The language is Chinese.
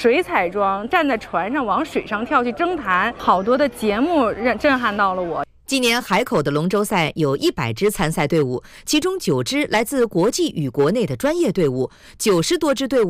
水彩装，站在船上往水上跳去征谈，好多的节目震撼到了我。 今年海口的龙舟赛有100支参赛队伍，其中9支来自国际与国内的专业队伍，90多支队伍